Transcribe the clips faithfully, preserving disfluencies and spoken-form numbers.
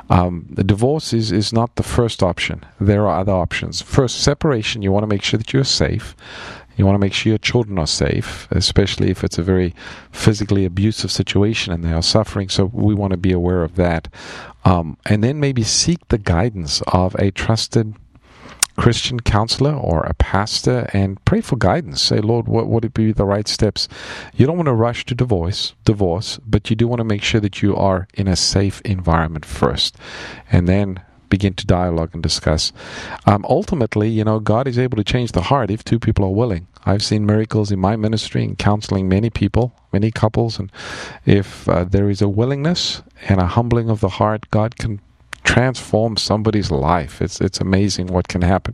Um, the divorce is, is not the first option. There are other options. First, separation. You want to make sure that you're safe. You want to make sure your children are safe, especially if it's a very physically abusive situation and they are suffering. So we want to be aware of that. Um, and then maybe seek the guidance of a trusted Christian counselor or a pastor and pray for guidance. Say, Lord, what would be the right steps? You don't want to rush to divorce, divorce, but you do want to make sure that you are in a safe environment first. And then begin to dialogue and discuss. Um, ultimately, you know, God is able to change the heart if two people are willing. I've seen miracles in my ministry and counseling many people, many couples, and if uh, there is a willingness and a humbling of the heart, God can transform somebody's life. It's it's amazing what can happen.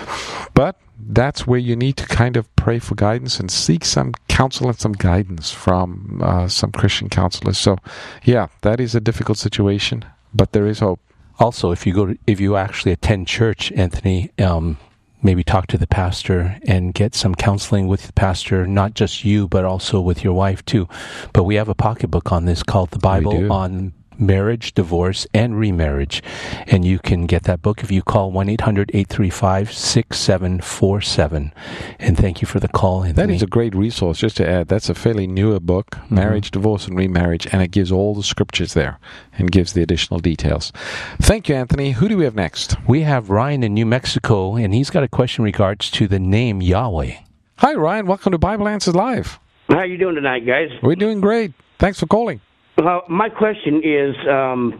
But that's where you need to kind of pray for guidance and seek some counsel and some guidance from uh, some Christian counselors. So, yeah, that is a difficult situation, but there is hope. Also, if you go to, if you actually attend church, Anthony, um, maybe talk to the pastor and get some counseling with the pastor, not just you, but also with your wife too. But we have a pocketbook on this called The Bible on Marriage, Divorce, and Remarriage. And you can get that book if you call one eight hundred eight three five six seven four seven. And thank you for the call, Anthony. That is a great resource. Just to add, that's a fairly newer book, mm-hmm. Marriage, Divorce, and Remarriage, and it gives all the scriptures there and gives the additional details. Thank you, Anthony. Who do we have next? We have Ryan in New Mexico, and he's got a question in regards to the name Yahweh. Hi, Ryan. Welcome to Bible Answers Live. How are you doing tonight, guys? We're doing great. Thanks for calling. Well, my question is, um,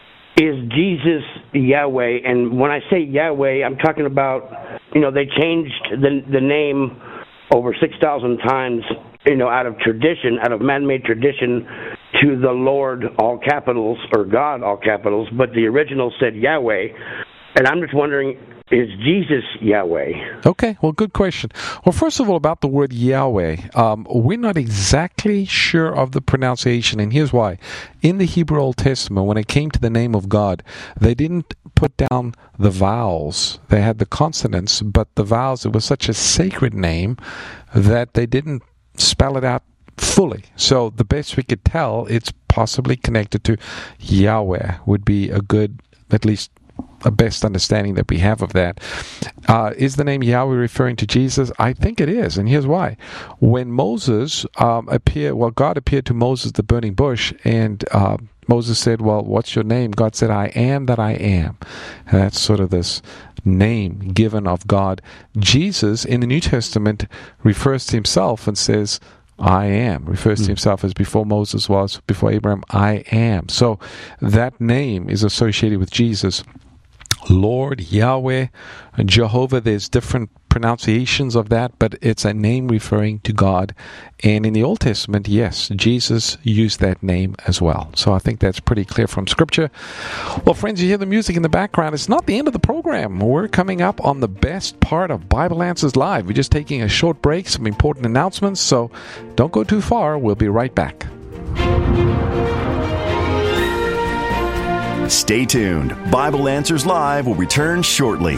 is Jesus Yahweh? And when I say Yahweh, I'm talking about, you know, they changed the the name over six thousand times, you know, out of tradition, out of man-made tradition, to the Lord, all capitals, or God, all capitals, but the original said Yahweh. And I'm just wondering, is Jesus Yahweh? Okay, well, good question. Well, first of all, about the word Yahweh, um, we're not exactly sure of the pronunciation, and here's why. In the Hebrew Old Testament, when it came to the name of God, they didn't put down the vowels. They had the consonants, but the vowels, it was such a sacred name that they didn't spell it out fully. So the best we could tell, it's possibly connected to Yahweh, would be a good, at least a best understanding that we have of that. Uh, is the name Yahweh referring to Jesus? I think it is, and here's why. When Moses um, appeared, well, God appeared to Moses at the burning bush, and uh, Moses said, well, what's your name? God said, I am that I am. And that's sort of this name given of God. Jesus, in the New Testament, refers to himself and says, I am, refers to himself as before Moses was, before Abraham, I am. So that name is associated with Jesus. Lord, Yahweh, Jehovah, there's different pronunciations of that, but it's a name referring to God. And in the Old Testament, yes, Jesus used that name as well. So I think that's pretty clear from Scripture. Well, friends, you hear the music in the background. It's not the end of the program. We're coming up on the best part of Bible Answers Live. We're just taking a short break, some important announcements, so don't go too far. We'll be right back. Stay tuned. Bible Answers Live will return shortly.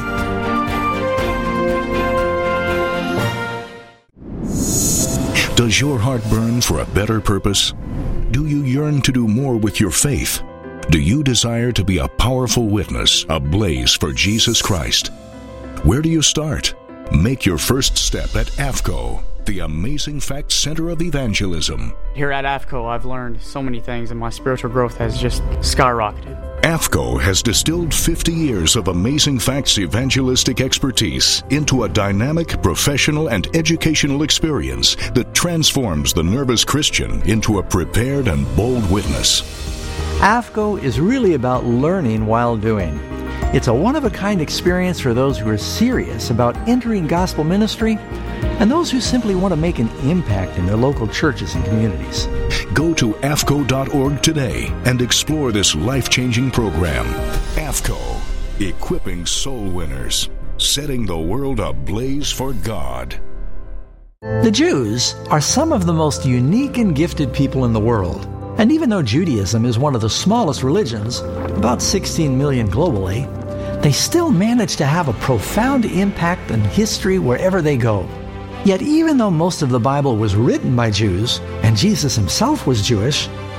Does your heart burn for a better purpose? Do you yearn to do more with your faith? Do you desire to be a powerful witness, ablaze for Jesus Christ? Where do you start? Make your first step at A F C O, the Amazing Facts Center of Evangelism. Here at A F C O, I've learned so many things, and my spiritual growth has just skyrocketed. A F C O has distilled fifty years of Amazing Facts evangelistic expertise into a dynamic, professional, and educational experience that transforms the nervous Christian into a prepared and bold witness. A F C O is really about learning while doing. It's a one-of-a-kind experience for those who are serious about entering gospel ministry and those who simply want to make an impact in their local churches and communities. Go to A F C O dot org today and explore this life-changing program. A F C O, equipping soul winners, setting the world ablaze for God. The Jews are some of the most unique and gifted people in the world. And even though Judaism is one of the smallest religions, about sixteen million globally, they still manage to have a profound impact on history wherever they go. Yet even though most of the Bible was written by Jews, and Jesus himself was Jewish,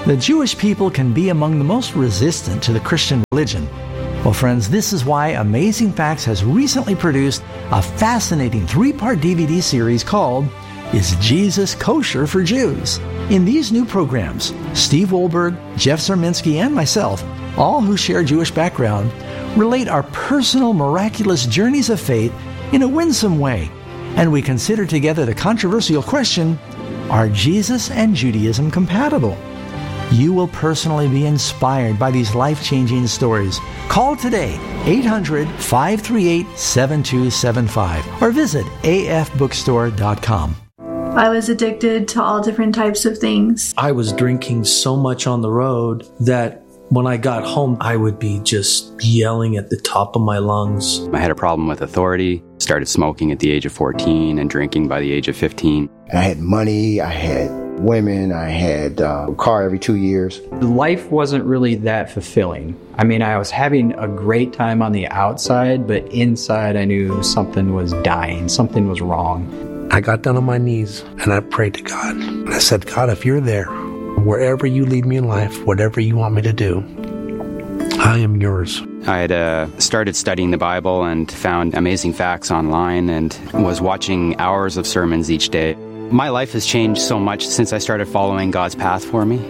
The Jewish people can be among the most resistant to the Christian religion. Well, friends, this is why Amazing Facts has recently produced a fascinating three-part D V D series called Is Jesus Kosher for Jews? In these new programs, Steve Wohlberg, Jeff Zerminski, and myself, all who share Jewish background, relate our personal miraculous journeys of faith in a winsome way. And we consider together the controversial question, are Jesus and Judaism compatible? You will personally be inspired by these life-changing stories. Call today, eight hundred, five three eight, seven two seven five, or visit a f bookstore dot com. I was addicted to all different types of things. I was drinking so much on the road that when I got home, I would be just yelling at the top of my lungs. I had a problem with authority, started smoking at the age of fourteen and drinking by the age of fifteen. I had money, I had women, I had uh, a car every two years. Life wasn't really that fulfilling. I mean, I was having a great time on the outside, but inside I knew something was dying, something was wrong. I got down on my knees and I prayed to God. And I said, God, if you're there, wherever you lead me in life, whatever you want me to do, I am yours. I had uh, started studying the Bible and found Amazing Facts online and was watching hours of sermons each day. My life has changed so much since I started following God's path for me.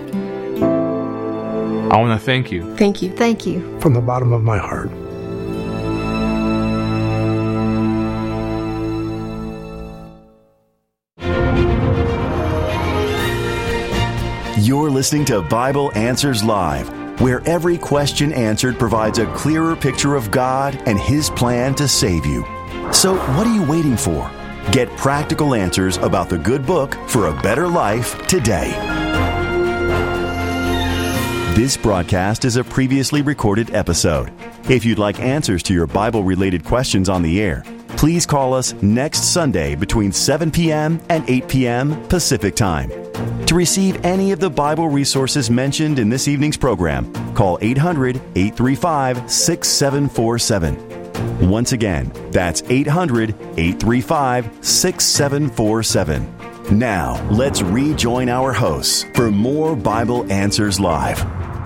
I want to thank you. Thank you. Thank you. From the bottom of my heart. You're listening to Bible Answers Live, where every question answered provides a clearer picture of God and His plan to save you. So what are you waiting for? Get practical answers about the good book for a better life today. This broadcast is a previously recorded episode. If you'd like answers to your Bible-related questions on the air, please call us next Sunday between seven p.m. and eight p.m. Pacific Time. To receive any of the Bible resources mentioned in this evening's program, call eight hundred, eight three five, six seven four seven. Once again, that's eight hundred, eight three five, six seven four seven. Now, let's rejoin our hosts for more Bible Answers Live.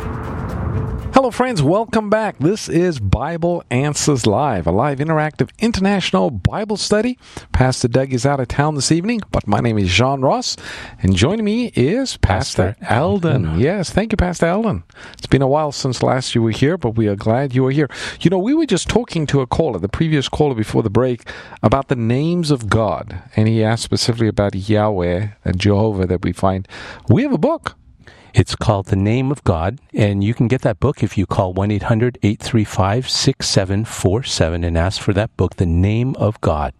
Hello, friends. Welcome back. This is Bible Answers Live, a live interactive international Bible study. Pastor Doug is out of town this evening, but my name is John Ross, and joining me is Pastor, Pastor Eldon. Eldon. Yes, thank you, Pastor Eldon. It's been a while since last you were here, but we are glad you are here. You know, we were just talking to a caller, the previous caller before the break, about the names of God, and he asked specifically about Yahweh and Jehovah that we find. We have a book. It's called The Name of God, and you can get that book if you call one eight hundred, eight three five, six seven four seven and ask for that book, The Name of God.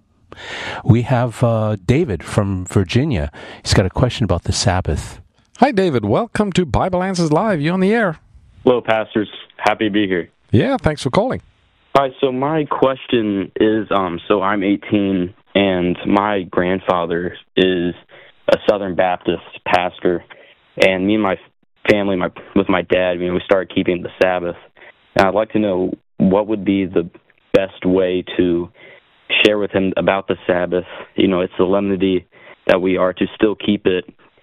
We have uh, David from Virginia. He's got a question about the Sabbath. Hi, David. Welcome to Bible Answers Live. You on the air? Hello, pastors. Happy to be here. Yeah, thanks for calling. All right, so my question is, um, so I'm eighteen, and my grandfather is a Southern Baptist pastor. And me and my family, my with my dad, you know, we started keeping the Sabbath. And I'd like to know what would be the best way to share with him about the Sabbath. You know, its solemnity that we are to still keep it,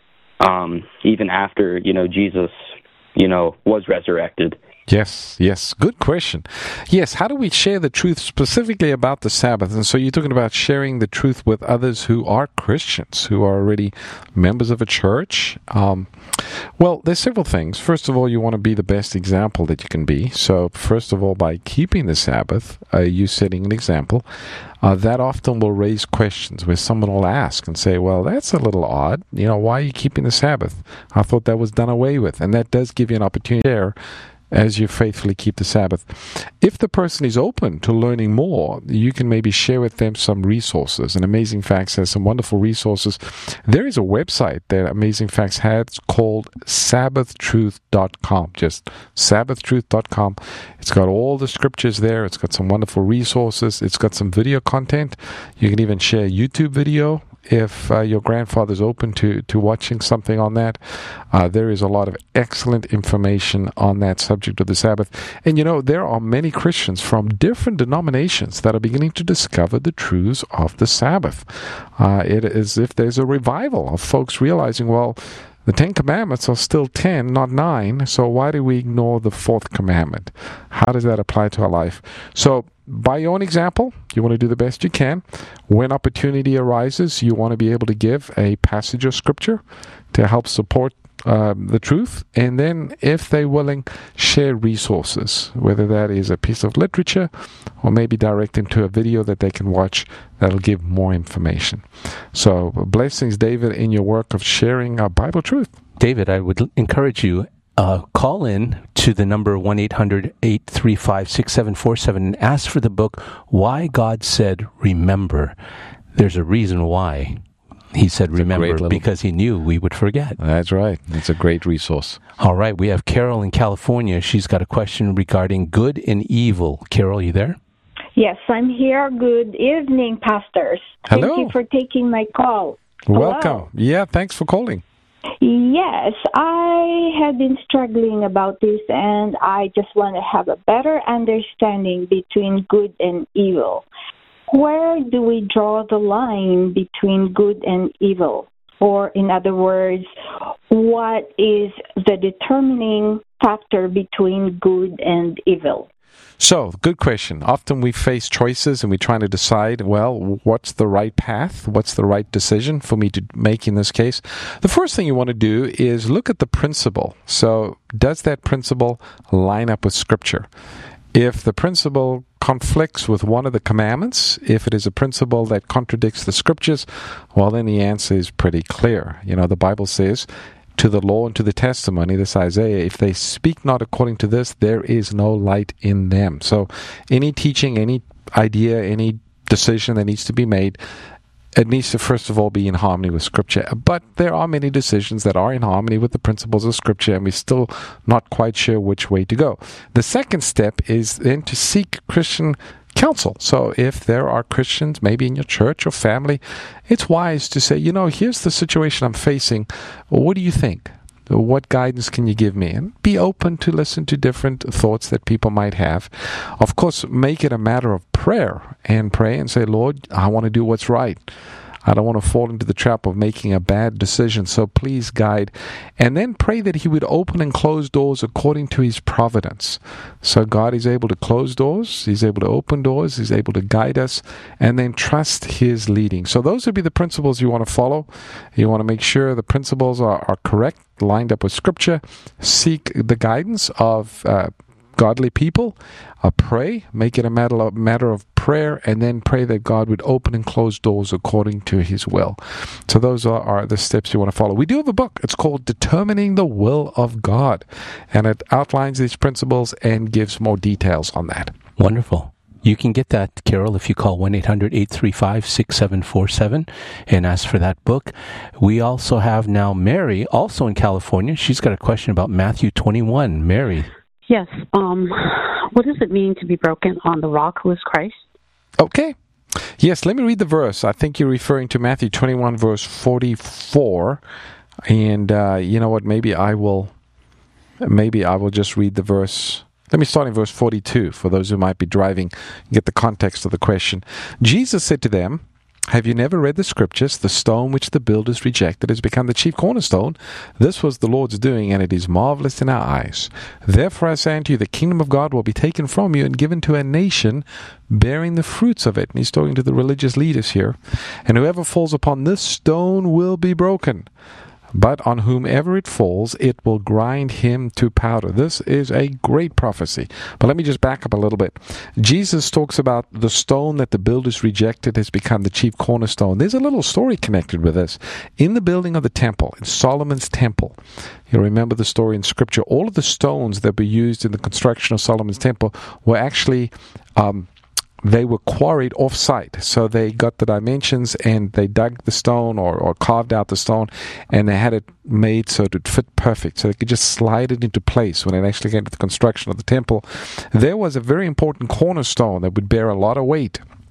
um, even after, you know, Jesus, you know, was resurrected. Yes, yes. Good question. Yes, how do we share the truth specifically about the Sabbath? And so you're talking about sharing the truth with others who are Christians, who are already members of a church. Um, well, there's several things. First of all, you want to be the best example that you can be. So first of all, by keeping the Sabbath, uh, you setting an example. Uh, that often will raise questions where someone will ask and say, well, that's a little odd. You know, why are you keeping the Sabbath? I thought that was done away with. And that does give you an opportunity to share as you faithfully keep the Sabbath. If the person is open to learning more, you can maybe share with them some resources. And Amazing Facts has some wonderful resources. There is a website that Amazing Facts has called Sabbath Truth dot com. Just Sabbath Truth dot com. It's got all the scriptures there. It's got some wonderful resources. It's got some video content. You can even share YouTube video if uh, your grandfather's open to, to watching something on that. Uh, there is a lot of excellent information on that subject of the Sabbath. And you know, there are many Christians from different denominations that are beginning to discover the truths of the Sabbath. Uh, it is as if there's a revival of folks realizing, well, The Ten Commandments are still ten, not nine, so why do we ignore the fourth commandment? How does that apply to our life? So, by your own example, you want to do the best you can. When opportunity arises, you want to be able to give a passage of Scripture to help support Um, the truth, and then if they're willing, share resources, whether that is a piece of literature or maybe direct them to a video that they can watch that'll give more information. So blessings, David, in your work of sharing uh, Bible truth. David, I would encourage you, uh, call in to the number one eight hundred, eight three five, six seven four seven and ask for the book, Why God Said Remember. There's a reason why He said, it's remember, little... because he knew we would forget. That's right. It's a great resource. All right. We have Carol in California. She's got a question regarding good and evil. Carol, you there? Yes, I'm here. Good evening, pastors. Hello. Thank you for taking my call. Welcome. Hello. Yeah, thanks for calling. Yes, I have been struggling about this, and I just want to have a better understanding between good and evil. Where do we draw the line between good and evil? Or, in other words, what is the determining factor between good and evil? So, good question. Often we face choices and we're trying to decide, well, what's the right path? What's the right decision for me to make in this case? The first thing you want to do is look at the principle. So, does that principle line up with Scripture? If the principle conflicts with one of the commandments, if it is a principle that contradicts the Scriptures, well, then the answer is pretty clear. You know, the Bible says, to the law and to the testimony, this Isaiah, if they speak not according to this, there is no light in them. So any teaching, any idea, any decision that needs to be made, it needs to first of all be in harmony with Scripture. But there are many decisions that are in harmony with the principles of Scripture, and we're still not quite sure which way to go. The second step is then to seek Christian counsel. So if there are Christians, maybe in your church or family, it's wise to say, you know, here's the situation I'm facing. What do you think? What guidance can you give me? And be open to listen to different thoughts that people might have. Of course, make it a matter of prayer and pray and say, Lord, I want to do what's right. I don't want to fall into the trap of making a bad decision, so please guide. And then pray that He would open and close doors according to His providence. So God is able to close doors, He's able to open doors, He's able to guide us, and then trust His leading. So those would be the principles you want to follow. You want to make sure the principles are, are correct, lined up with Scripture. Seek the guidance of uh, godly people. Uh, pray, make it a matter of, matter of prayer, and then pray that God would open and close doors according to His will. So those are, are the steps you want to follow. We do have a book. It's called Determining the Will of God, and it outlines these principles and gives more details on that. Wonderful. You can get that, Carol, if you call one eight hundred, eight three five, six seven four seven and ask for that book. We also have now Mary, also in California. She's got a question about Matthew twenty-one. Mary. Yes. Um, what does it mean to be broken on the rock who is Christ? Okay. Yes, let me read the verse. I think you're referring to Matthew twenty-one, verse forty-four. And uh, you know what? Maybe I will. Maybe I will just read the verse. Let me start in verse forty-two for those who might be driving, get the context of the question. Jesus said to them, have you never read the Scriptures? The stone which the builders rejected has become the chief cornerstone. This was the Lord's doing, and it is marvelous in our eyes. Therefore I say unto you, the kingdom of God will be taken from you and given to a nation bearing the fruits of it. And he's talking to the religious leaders here. And whoever falls upon this stone will be broken. But on whomever it falls, it will grind him to powder. This is a great prophecy. But let me just back up a little bit. Jesus talks about the stone that the builders rejected has become the chief cornerstone. There's a little story connected with this. In the building of the temple, in Solomon's temple, you remember the story in Scripture, all of the stones that were used in the construction of Solomon's temple were actually... Um, They were quarried off-site, so they got the dimensions and they dug the stone or, or carved out the stone, and they had it made so it would fit perfect, so they could just slide it into place when it actually came to the construction of the temple. There was a very important cornerstone that would bear a lot of weight.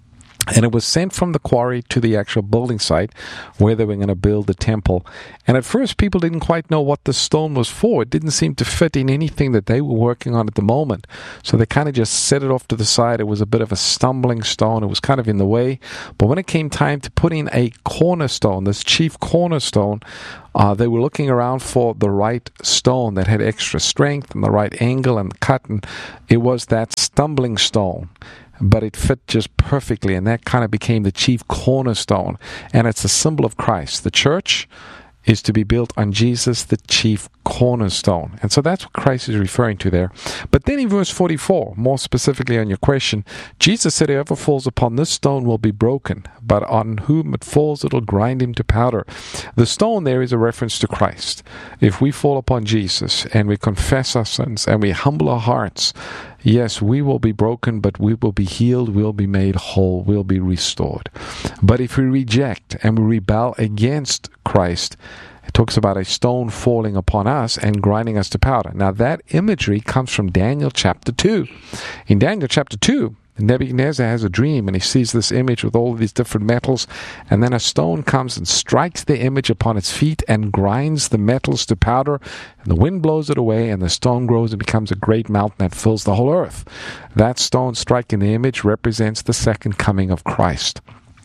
And it was sent from the quarry to the actual building site where they were going to build the temple. And at first, people didn't quite know what the stone was for. It didn't seem to fit in anything that they were working on at the moment. So they kind of just set it off to the side. It was a bit of a stumbling stone. It was kind of in the way. But when it came time to put in a cornerstone, this chief cornerstone, uh, they were looking around for the right stone that had extra strength and the right angle and cut. And it was that stumbling stone. But it fit just perfectly, and that kind of became the chief cornerstone. And it's a symbol of Christ. The church is to be built on Jesus, the chief cornerstone. And so that's what Christ is referring to there. But then in verse forty-four, more specifically on your question, Jesus said, whoever falls upon this stone will be broken, but on whom it falls, it'll grind him to powder. The stone there is a reference to Christ. If we fall upon Jesus and we confess our sins and we humble our hearts, yes, we will be broken, but we will be healed, we'll be made whole, we'll be restored. But if we reject and we rebel against Christ, it talks about a stone falling upon us and grinding us to powder. Now that imagery comes from Daniel chapter two. In Daniel chapter two, Nebuchadnezzar has a dream and he sees this image with all of these different metals, and then a stone comes and strikes the image upon its feet and grinds the metals to powder, and the wind blows it away, and the stone grows and becomes a great mountain that fills the whole earth. That stone striking the image represents the second coming of Christ.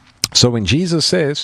So when Jesus says,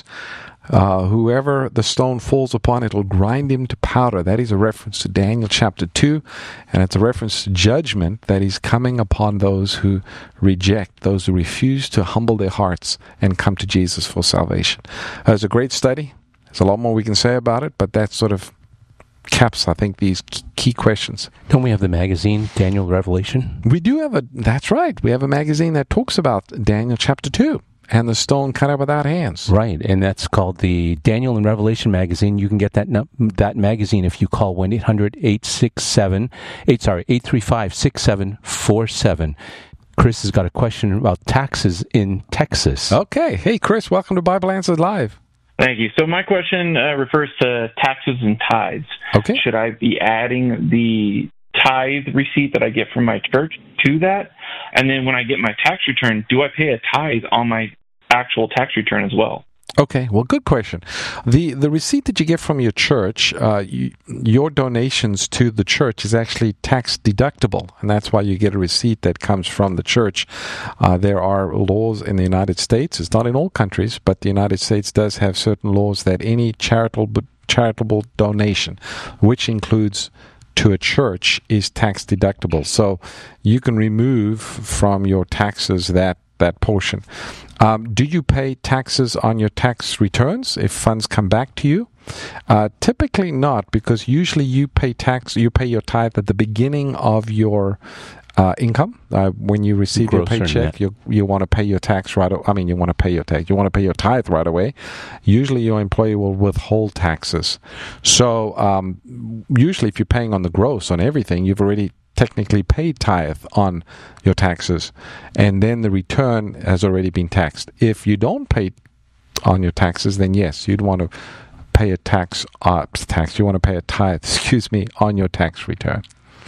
Uh, whoever the stone falls upon, it will grind him to powder. That is a reference to Daniel chapter two, and it's a reference to judgment that is coming upon those who reject, those who refuse to humble their hearts and come to Jesus for salvation. Uh, it's a great study. There's a lot more we can say about it, but that sort of caps, I think, these key questions. Don't we have the magazine, Daniel Revelation? We do have a, that's right, we have a magazine that talks about Daniel chapter two. And the stone cut out without hands. Right, and that's called the Daniel and Revelation magazine. You can get that that magazine if you call one eight hundred eight six seven, eight, sorry, eight three five six seven four seven. Chris has got a question about taxes in Texas. Okay. Hey, Chris, welcome to Bible Answered Live. Thank you. So my question uh, refers to taxes and tithes. Okay. Should I be adding the tithe receipt that I get from my church to that? And then when I get my tax return, do I pay a tithe on my actual tax return as well? Okay, well, good question. The the receipt that you get from your church, uh, you, your donations to the church is actually tax deductible, and that's why you get a receipt that comes from the church. Uh, there are laws in the United States. It's not in all countries, but the United States does have certain laws that any charitable charitable donation, which includes to a church, is tax deductible. So you can remove from your taxes that that portion. Um, do you pay taxes on your tax returns if funds come back to you? Uh, typically not, because usually you pay tax, you pay your tithe at the beginning of your uh, income. Uh, when you receive Gross your paycheck, you you want to pay your tax right. I mean, you want to pay your tax. You want to pay your tithe right away. Usually, your employer will withhold taxes. So um, usually, if you're paying on the gross on everything, you've already technically paid tithe on your taxes, and then the return has already been taxed. If you don't pay on your taxes, then yes, you'd want to pay a tax, uh, tax. You want to pay a tithe, excuse me, on your tax return.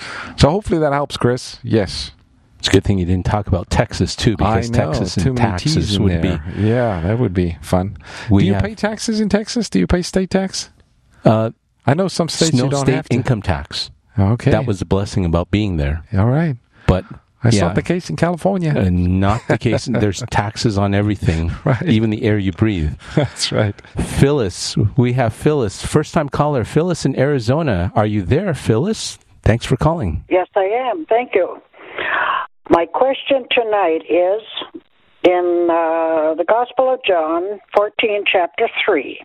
So hopefully that helps, Chris. Yes. It's a good thing you didn't talk about Texas, too, because I know, Texas too and many taxes T's in would there. be... Yeah, that would be fun. We Do you have, pay taxes in Texas? Do you pay state tax? Uh, I know some states no you don't state have to. income tax. Okay. That was the blessing about being there. All right. But That's yeah, not the case in California. Uh, not the case. There's taxes on everything, right. Even the air you breathe. That's right. Phyllis, we have Phyllis, first-time caller. Phyllis in Arizona. Are you there, Phyllis? Thanks for calling. Yes, I am. Thank you. My question tonight is in uh, the Gospel of John, fourteen, chapter three.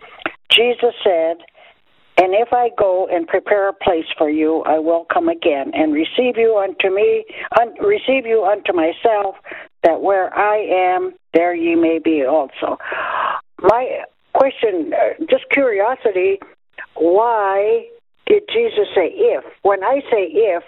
Jesus said, "And if I go and prepare a place for you, I will come again and receive you unto me, un- receive you unto myself, that where I am, there ye may be also." My question, uh, just curiosity, why did Jesus say if? When I say if,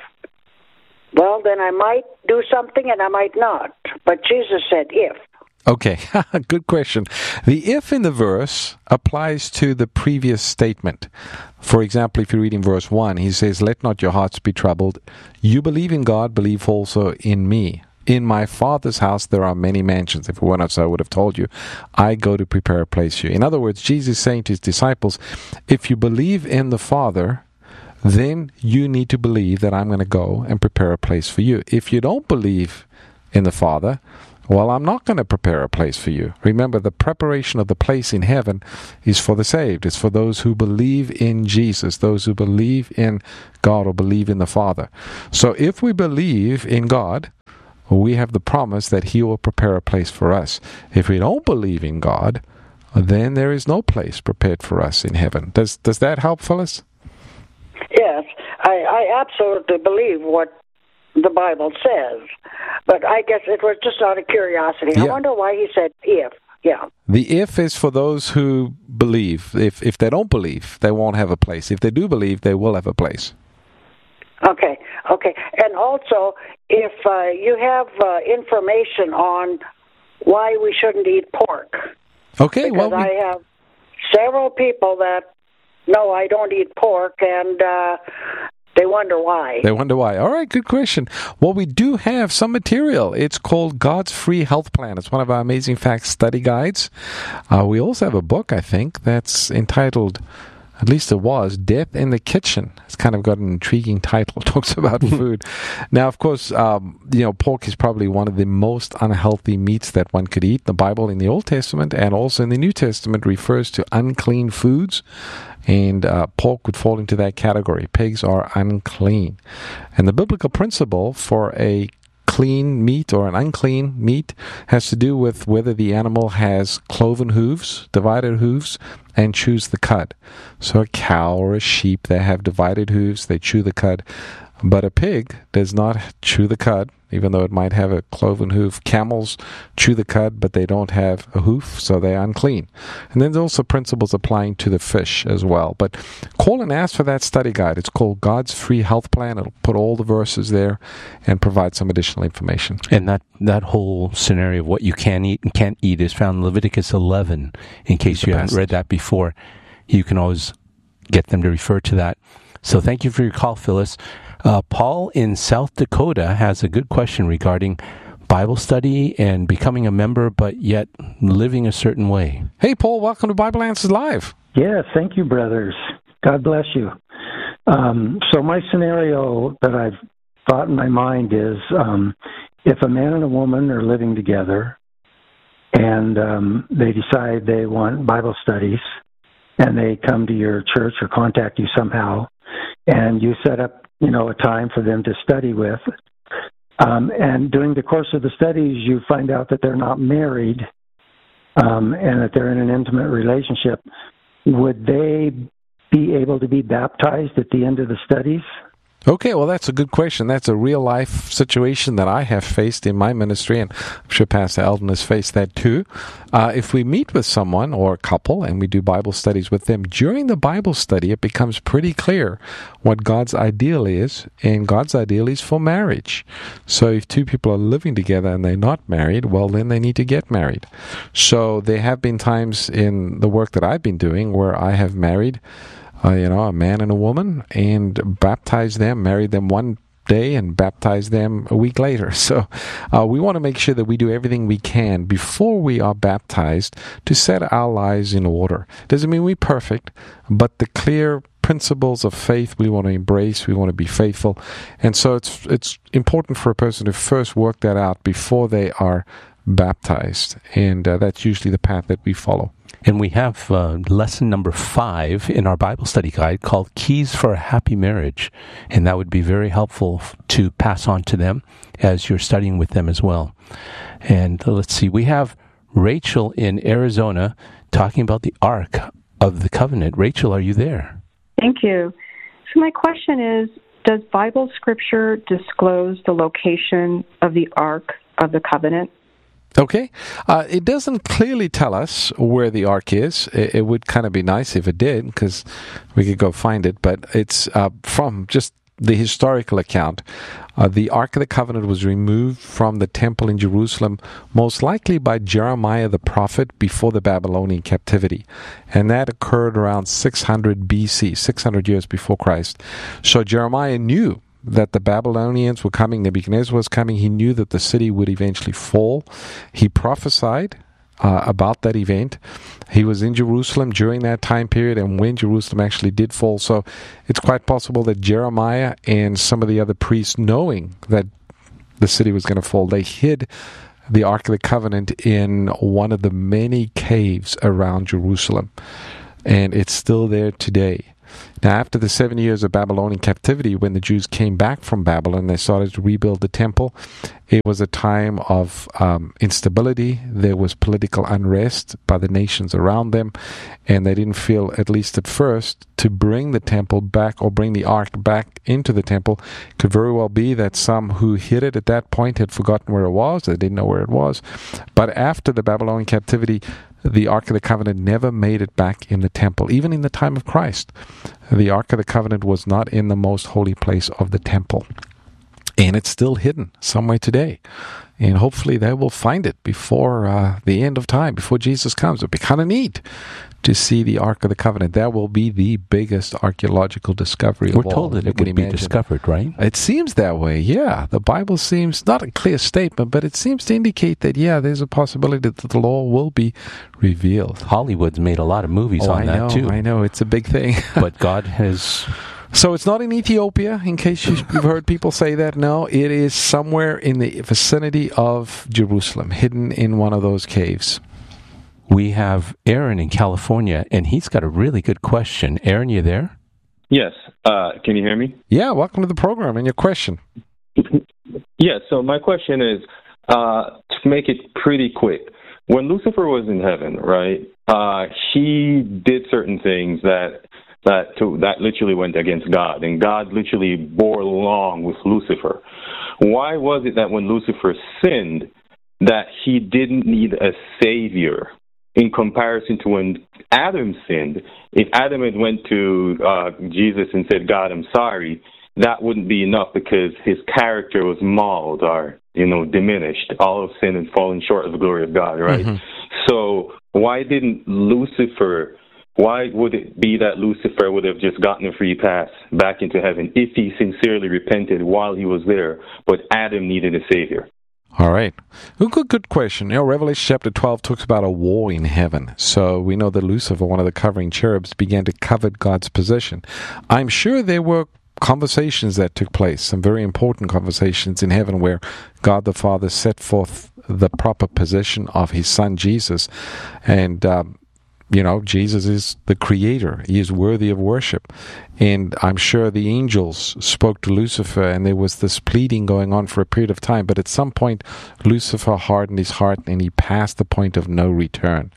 well, then I might do something and I might not. But Jesus said if. Okay, good question. The if in the verse applies to the previous statement. For example, if you read in verse one, he says, "Let not your hearts be troubled. You believe in God, believe also in me." in my Father's house there are many mansions. If it were not so, I would have told you, I go to prepare a place for you. In other words, Jesus is saying to his disciples, if you believe in the Father, then you need to believe that I'm going to go and prepare a place for you. If you don't believe in the Father, well, I'm not going to prepare a place for you. Remember, the preparation of the place in heaven is for the saved. It's for those who believe in Jesus, those who believe in God or believe in the Father. So if we believe in God, we have the promise that he will prepare a place for us. If we don't believe in God, then there is no place prepared for us in heaven. Does does that help, Phyllis? Yes, I, I absolutely believe what the Bible says, but I guess it was just out of curiosity. Yeah. I wonder why he said if. Yeah. The if is for those who believe. If if they don't believe, they won't have a place. If they do believe, they will have a place. Okay, okay. And also, if uh, you have uh, information on why we shouldn't eat pork. Okay, because well, we... I have several people that know I don't eat pork, and uh, they wonder why. They wonder why. All right, good question. Well, we do have some material. It's called God's Free Health Plan. It's one of our Amazing Facts study guides. Uh, we also have a book, I think, that's entitled, at least it was, Death in the Kitchen. It's kind of got an intriguing title. It talks about food. Now, of course, um, you know, pork is probably one of the most unhealthy meats that one could eat. The Bible in the Old Testament and also in the New Testament refers to unclean foods. And uh, pork would fall into that category. Pigs are unclean. And the biblical principle for a clean meat or an unclean meat has to do with whether the animal has cloven hooves, divided hooves, and chews the cud. So a cow or a sheep, they have divided hooves, they chew the cud. But a pig does not chew the cud, even though it might have a cloven hoof. Camels chew the cud, but they don't have a hoof, so they're unclean. And then there's also principles applying to the fish as well. But call and ask for that study guide. It's called God's Free Health Plan. It'll put all the verses there and provide some additional information. And that, that whole scenario of what you can eat and can't eat is found in Leviticus eleven. In case you haven't read that before, you can always get them to refer to that. So thank you for your call, Phyllis. Uh, Paul in South Dakota has a good question regarding Bible study and becoming a member, but yet living a certain way. Hey, Paul, welcome to Bible Answers Live. Yes, thank you, brothers. God bless you. Um, so my scenario that I've thought in my mind is um, if a man and a woman are living together and um, they decide they want Bible studies and they come to your church or contact you somehow and you set up you know, a time for them to study with. Um, and during the course of the studies, you find out that they're not married um, and that they're in an intimate relationship. Would they be able to be baptized at the end of the studies? Okay, well, that's a good question. That's a real-life situation that I have faced in my ministry, and I'm sure Pastor Eldon has faced that too. Uh, if we meet with someone or a couple and we do Bible studies with them, during the Bible study, it becomes pretty clear what God's ideal is, and God's ideal is for marriage. So if two people are living together and they're not married, well, then they need to get married. So there have been times in the work that I've been doing where I have married Uh, you know, a man and a woman, and baptize them, marry them one day and baptize them a week later. So uh, we want to make sure that we do everything we can before we are baptized to set our lives in order. Doesn't mean we're perfect, but the clear principles of faith we want to embrace, we want to be faithful. And so it's it's important for a person to first work that out before they are baptized. And uh, that's usually the path that we follow. And we have uh, lesson number five in our Bible study guide called Keys for a Happy Marriage. And that would be very helpful f- to pass on to them as you're studying with them as well. And uh, let's see, we have Rachel in Arizona talking about the Ark of the Covenant. Rachel, are you there? Thank you. So my question is, does Bible scripture disclose the location of the Ark of the Covenant? Okay. Uh, it doesn't clearly tell us where the ark is. It, it would kind of be nice if it did, because we could go find it. But it's uh, from just the historical account. Uh, the Ark of the Covenant was removed from the temple in Jerusalem, most likely by Jeremiah the prophet before the Babylonian captivity. And that occurred around six hundred B C, six hundred years before Christ. So Jeremiah knew that the Babylonians were coming, Nebuchadnezzar was coming. He knew that the city would eventually fall. He prophesied uh, about that event. He was in Jerusalem during that time period, and when Jerusalem actually did fall. So it's quite possible that Jeremiah and some of the other priests, knowing that the city was going to fall, they hid the Ark of the Covenant in one of the many caves around Jerusalem. And it's still there today. Now, after the seven years of Babylonian captivity, when the Jews came back from Babylon, they started to rebuild the temple. It was a time of um, instability. There was political unrest by the nations around them, and they didn't feel, at least at first, to bring the temple back or bring the ark back into the temple. It could very well be that some who hid it at that point had forgotten where it was. They didn't know where it was. But after the Babylonian captivity, the Ark of the Covenant never made it back in the temple. Even in the time of Christ, the Ark of the Covenant was not in the most holy place of the temple. And it's still hidden somewhere today. And hopefully they will find it before uh, the end of time, before Jesus comes. It would be kind of neat to see the Ark of the Covenant. That will be the biggest archaeological discovery of all. We're told that it would be discovered, right? It seems that way, yeah. The Bible seems, not a clear statement, but it seems to indicate that, yeah, there's a possibility that the law will be revealed. Hollywood's made a lot of movies oh, on I that, know, too. I know, it's a big thing. But God has... So it's not in Ethiopia, in case you've heard people say that. No, it is somewhere in the vicinity of Jerusalem, hidden in one of those caves. We have Aaron in California, and he's got a really good question. Aaron, you there? Yes. Uh, can you hear me? Yeah, welcome to the program. And your question? Yeah, so my question is, uh, to make it pretty quick, when Lucifer was in heaven, right, uh, he did certain things that... That to, that literally went against God, and God literally bore along with Lucifer. Why was it that when Lucifer sinned, that he didn't need a savior in comparison to when Adam sinned? If Adam had went to uh, Jesus and said, "God, I'm sorry," that wouldn't be enough because his character was mauled or, you know, diminished. All of sin and fallen short of the glory of God, right? Mm-hmm. So why didn't Lucifer... Why would it be that Lucifer would have just gotten a free pass back into heaven if he sincerely repented while he was there, but Adam needed a savior? All right. Good, good question. You know, Revelation chapter twelve talks about a war in heaven. So we know that Lucifer, one of the covering cherubs, began to covet God's position. I'm sure there were conversations that took place, some very important conversations in heaven where God the Father set forth the proper position of his son Jesus. And, um, You know, Jesus is the creator. He is worthy of worship. And I'm sure the angels spoke to Lucifer, and there was this pleading going on for a period of time. But at some point, Lucifer hardened his heart, and he passed the point of no return.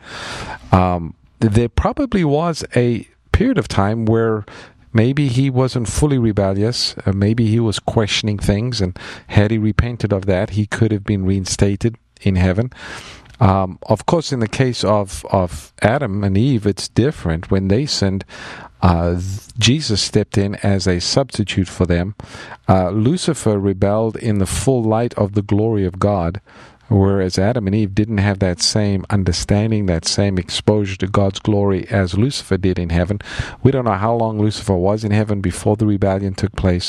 Um, there probably was a period of time where maybe he wasn't fully rebellious. Uh, maybe he was questioning things, and had he repented of that, he could have been reinstated in heaven. Um, of course, in the case of, of Adam and Eve, it's different. When they sinned, uh, Jesus stepped in as a substitute for them. Uh, Lucifer rebelled in the full light of the glory of God, whereas Adam and Eve didn't have that same understanding, that same exposure to God's glory as Lucifer did in heaven. We don't know how long Lucifer was in heaven before the rebellion took place,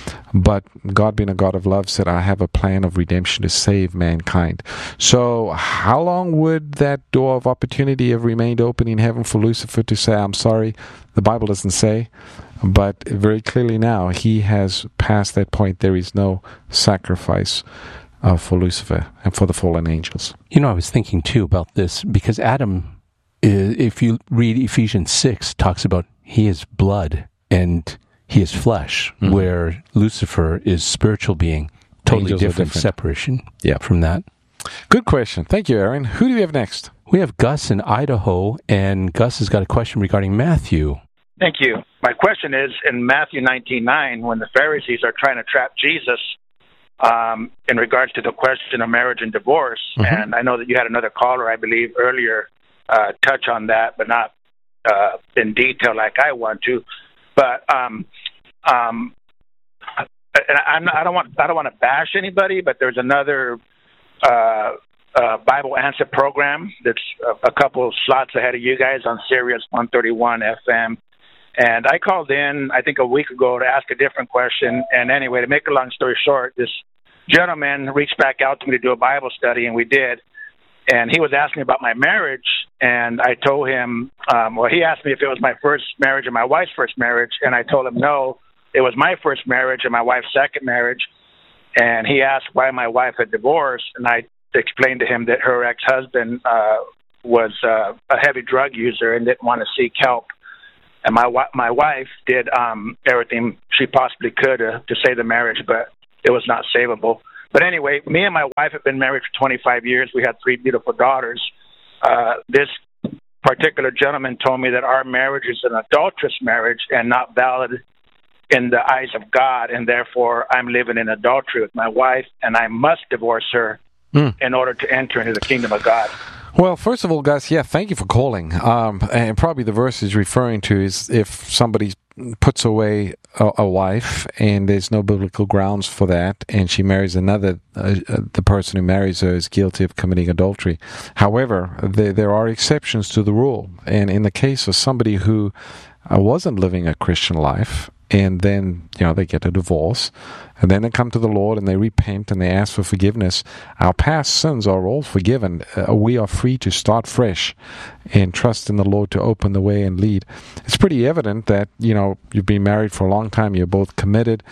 but God, being a God of love, said, I have a plan of redemption to save mankind. So how long would that door of opportunity have remained open in heaven for Lucifer to say, I'm sorry? The Bible doesn't say, but very clearly now he has passed that point. There is no sacrifice Uh, for Lucifer and for the fallen angels. You know, I was thinking too about this because Adam, is, if you read Ephesians six, talks about he is blood and he is flesh, mm-hmm. where Lucifer is spiritual being, totally different, different separation yeah. from that. Good question. Thank you, Aaron. Who do we have next? We have Gus in Idaho, and Gus has got a question regarding Matthew. Thank you. My question is, in Matthew nineteen nine, when the Pharisees are trying to trap Jesus, Um, in regards to the question of marriage and divorce, mm-hmm. and I know that you had another caller, I believe, earlier uh, touch on that, but not uh, in detail like I want to. But um, um, and I'm not, I don't want I don't want to bash anybody, but there's another uh, uh, Bible Answer program that's a, a couple of slots ahead of you guys on Sirius one thirty-one F M, And I called in, I think, a week ago to ask a different question. And anyway, to make a long story short, this gentleman reached back out to me to do a Bible study, and we did. And he was asking me about my marriage, and I told him, um, well, he asked me if it was my first marriage or my wife's first marriage, and I told him no, it was my first marriage and my wife's second marriage. And he asked why my wife had divorced, and I explained to him that her ex-husband uh, was uh, a heavy drug user and didn't want to seek help. And my my wife did um, everything she possibly could uh, to save the marriage, but it was not savable. But anyway, me and my wife have been married for twenty-five years. We had three beautiful daughters. Uh, this particular gentleman told me that our marriage is an adulterous marriage and not valid in the eyes of God, and therefore I'm living in adultery with my wife, and I must divorce her mm. in order to enter into the kingdom of God. Well, first of all, Gus, yeah, thank you for calling. Um, and probably the verse is referring to is if somebody puts away a, a wife and there's no biblical grounds for that, and she marries another, uh, uh, the person who marries her is guilty of committing adultery. However, there, there are exceptions to the rule. And in the case of somebody who uh, wasn't living a Christian life, and then, you know, they get a divorce, and then they come to the Lord and they repent and they ask for forgiveness. Our past sins are all forgiven. Uh, we are free to start fresh and trust in the Lord to open the way and lead. It's pretty evident that, you know, you've been married for a long time, you're both committed.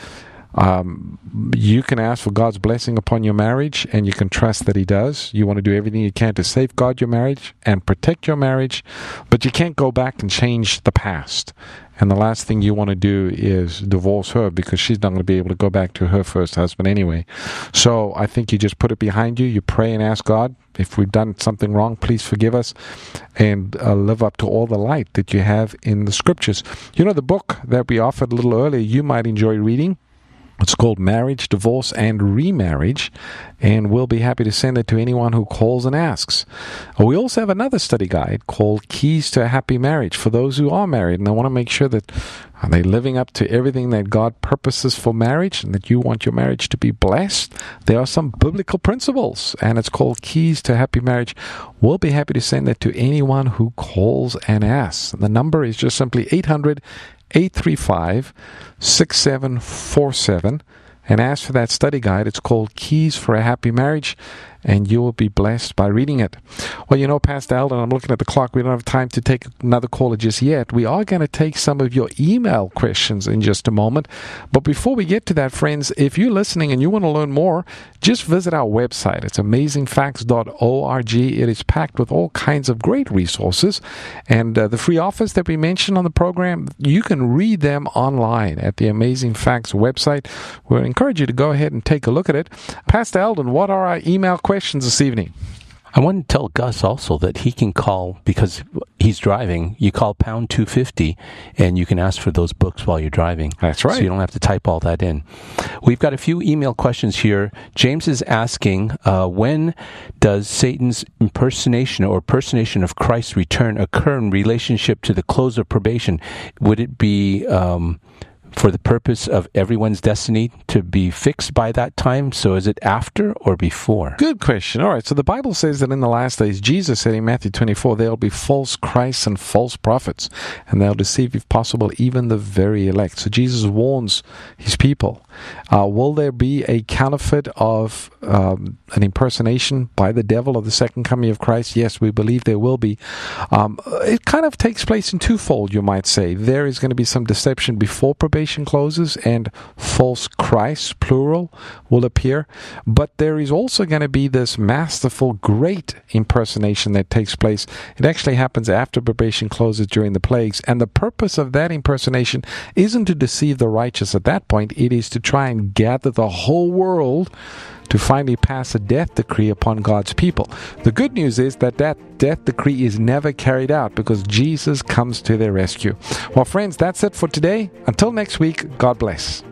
Um, you can ask for God's blessing upon your marriage, and you can trust that He does. You want to do everything you can to safeguard your marriage and protect your marriage, but you can't go back and change the past. And the last thing you want to do is divorce her, because she's not going to be able to go back to her first husband anyway. So I think you just put it behind you. You pray and ask God, if we've done something wrong, please forgive us, and uh, live up to all the light that you have in the Scriptures. You know, the book that we offered a little earlier, you might enjoy reading. It's called Marriage, Divorce, and Remarriage, and we'll be happy to send it to anyone who calls and asks. We also have another study guide called Keys to a Happy Marriage for those who are married, and I want to make sure that are they living up to everything that God purposes for marriage and that you want your marriage to be blessed. There are some biblical principles, and it's called Keys to a Happy Marriage. We'll be happy to send that to anyone who calls and asks. And the number is just simply eight hundred, eight three five, six seven four seven, and ask for that study guide. It's called Keys for a Happy Marriage, and you will be blessed by reading it. Well, you know, Pastor Eldon, I'm looking at the clock. We don't have time to take another caller just yet. We are going to take some of your email questions in just a moment. But before we get to that, friends, if you're listening and you want to learn more, just visit our website. It's amazing facts dot org. It is packed with all kinds of great resources. And uh, the free offers that we mentioned on the program, you can read them online at the Amazing Facts website. We encourage you to go ahead and take a look at it. Pastor Eldon, what are our email questions? questions this evening? I want to tell Gus also that he can call, because he's driving, you call pound two fifty and you can ask for those books while you're driving. That's right. So you don't have to type all that in. We've got a few email questions here. James is asking, uh, when does Satan's impersonation or personation of Christ's return occur in relationship to the close of probation? Would it be um, for the purpose of everyone's destiny to be fixed by that time? So is it after or before? Good question. All right. So the Bible says that in the last days, Jesus said in Matthew twenty-four, there will be false Christs and false prophets, and they'll deceive, if possible, even the very elect. So Jesus warns his people. Uh, will there be a counterfeit of um, an impersonation by the devil of the second coming of Christ? Yes, we believe there will be. Um, it kind of takes place in twofold, you might say. There is going to be some deception before probation closes, and false Christs, plural, will appear. But there is also going to be this masterful, great impersonation that takes place. It actually happens after probation closes during the plagues. And the purpose of that impersonation isn't to deceive the righteous at that point. It is to try and gather the whole world to finally pass a death decree upon God's people. The good news is that that death decree is never carried out because Jesus comes to their rescue. Well, friends, that's it for today. Until next week, God bless.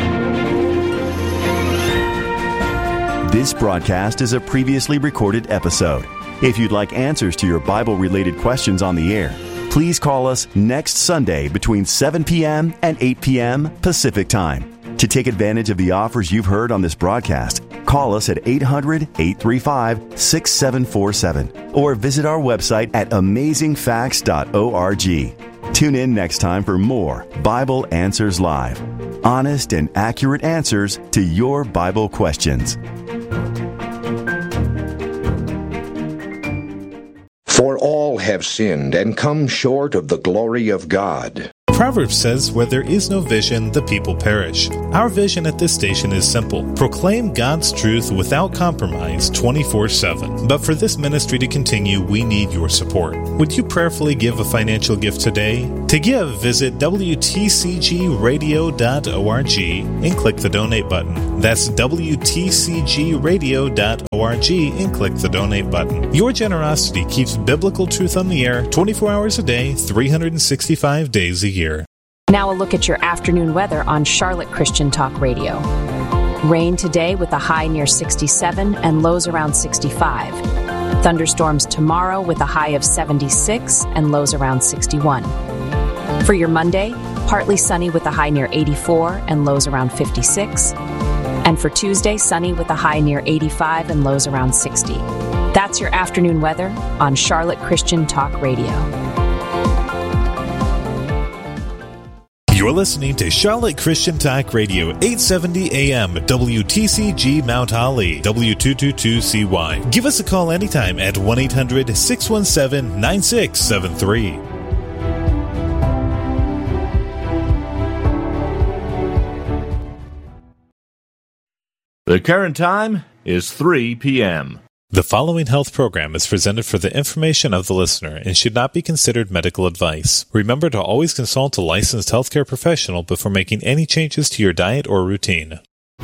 This broadcast is a previously recorded episode. If you'd like answers to your Bible-related questions on the air, please call us next Sunday between seven p.m. and eight p.m. Pacific Time. To take advantage of the offers you've heard on this broadcast, call us at eight hundred, eight three five, six seven four seven or visit our website at amazing facts dot org. Tune in next time for more Bible Answers Live. Honest and accurate answers to your Bible questions. For all have sinned and come short of the glory of God. Proverbs says, where there is no vision, the people perish. Our vision at this station is simple. Proclaim God's truth without compromise twenty-four seven. But for this ministry to continue, we need your support. Would you prayerfully give a financial gift today? To give, visit W T C G radio dot org and click the donate button. That's W T C G radio dot org and click the donate button. Your generosity keeps biblical truth on the air twenty-four hours a day, three hundred sixty-five days a year. Now a look at your afternoon weather on Charlotte Christian Talk Radio. Rain today with a high near sixty-seven and lows around sixty-five. Thunderstorms tomorrow with a high of seventy-six and lows around sixty-one. For your Monday, partly sunny with a high near eighty-four and lows around fifty-six. And for Tuesday, sunny with a high near eighty-five and lows around sixty. That's your afternoon weather on Charlotte Christian Talk Radio. You're listening to Charlotte Christian Talk Radio, eight seventy A M, W T C G Mount Holly, W two twenty-two C Y. Give us a call anytime at one eight hundred six one seven nine six seven three. The current time is three p.m. The following health program is presented for the information of the listener and should not be considered medical advice. Remember to always consult a licensed healthcare professional before making any changes to your diet or routine.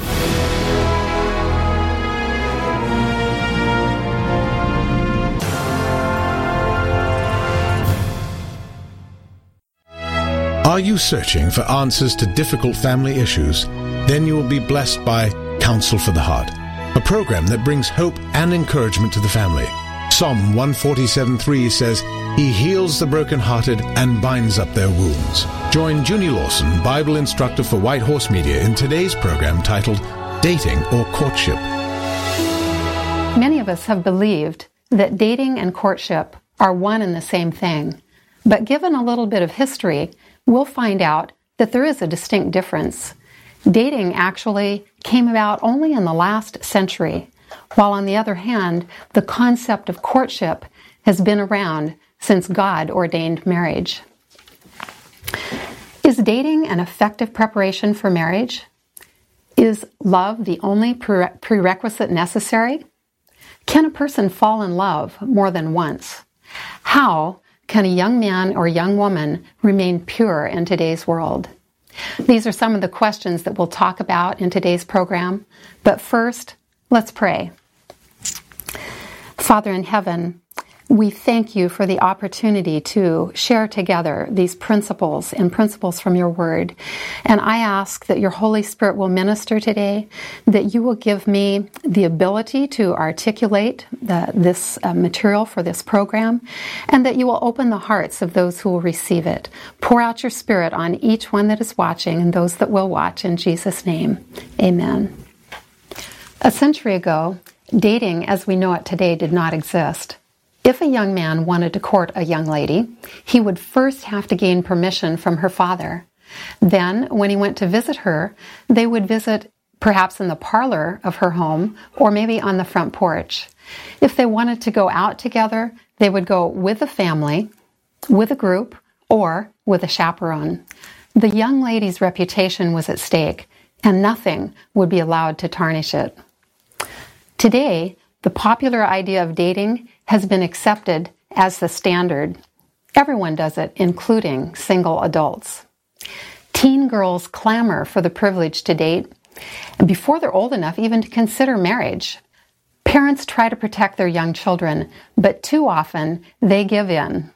Are you searching for answers to difficult family issues? Then you will be blessed by Counsel for the Heart, a program that brings hope and encouragement to the family. Psalm one forty-seven three says, He heals the brokenhearted and binds up their wounds. Join Junie Lawson, Bible instructor for White Horse Media, in today's program titled Dating or Courtship. Many of us have believed that dating and courtship are one and the same thing. But given a little bit of history, we'll find out that there is a distinct difference. Dating actually came about only in the last century, while on the other hand, the concept of courtship has been around since God ordained marriage. Is dating an effective preparation for marriage? Is love the only pre- prerequisite necessary? Can a person fall in love more than once? How can a young man or young woman remain pure in today's world? These are some of the questions that we'll talk about in today's program. But first, let's pray. Father in heaven, we thank you for the opportunity to share together these principles and principles from your word. And I ask that your Holy Spirit will minister today, that you will give me the ability to articulate the, this uh, material for this program, and that you will open the hearts of those who will receive it. Pour out your Spirit on each one that is watching and those that will watch in Jesus' name. Amen. A century ago, dating as we know it today did not exist. If a young man wanted to court a young lady, he would first have to gain permission from her father. Then, when he went to visit her, they would visit perhaps in the parlor of her home or maybe on the front porch. If they wanted to go out together, they would go with a family, with a group, or with a chaperone. The young lady's reputation was at stake, and nothing would be allowed to tarnish it. Today, the popular idea of dating has been accepted as the standard. Everyone does it, including single adults. Teen girls clamor for the privilege to date, and before they're old enough even to consider marriage. Parents try to protect their young children, but too often they give in.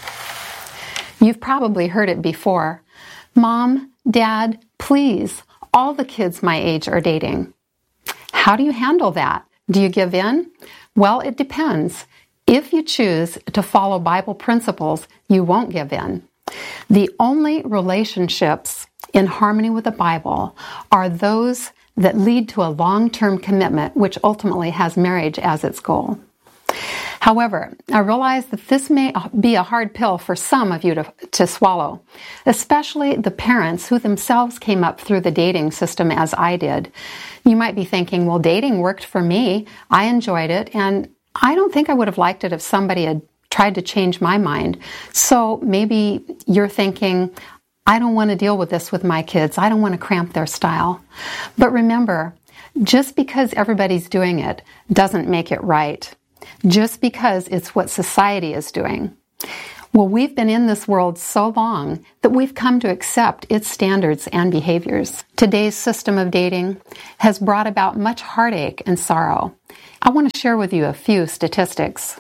You've probably heard it before. Mom, Dad, please, all the kids my age are dating. How do you handle that? Do you give in? Well, it depends. If you choose to follow Bible principles, you won't give in. The only relationships in harmony with the Bible are those that lead to a long-term commitment, which ultimately has marriage as its goal. However, I realize that this may be a hard pill for some of you to, to swallow, especially the parents who themselves came up through the dating system as I did. You might be thinking, well, dating worked for me. I enjoyed it, and I don't think I would have liked it if somebody had tried to change my mind. So maybe you're thinking, I don't want to deal with this with my kids. I don't want to cramp their style. But remember, just because everybody's doing it doesn't make it right. Just because it's what society is doing. Well, we've been in this world so long that we've come to accept its standards and behaviors. Today's system of dating has brought about much heartache and sorrow. I want to share with you a few statistics.